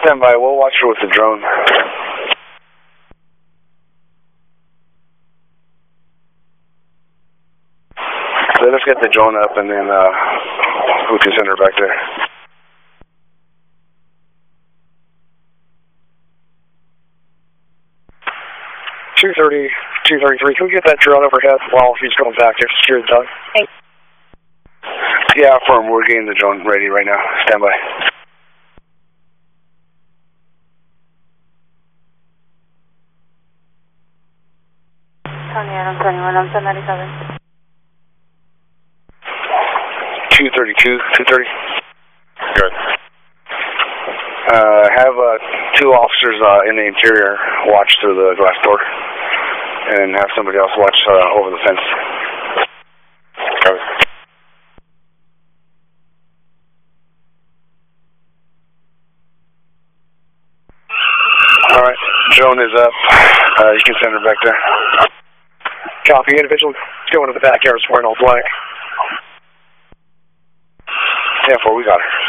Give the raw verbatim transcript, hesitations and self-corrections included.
Stand by, we'll watch her with the drone. Let us get the drone up and then uh, we can send her back there. two thirty, two thirty-three, can we get that drone overhead while he's going back to secure the dog? Hey. Yeah, firm, we're getting the drone ready right now. Stand by. Tony Adams, anyone else on ninety-seven? two thirty-two, two thirty. Good. Uh, have uh, two officers uh, in the interior watch through the glass door, and have somebody else watch uh, over the fence. Good. All right, drone is up. Uh, you can send her back there. Copy, individual going to the backyard wearing all black. ten four, we got her.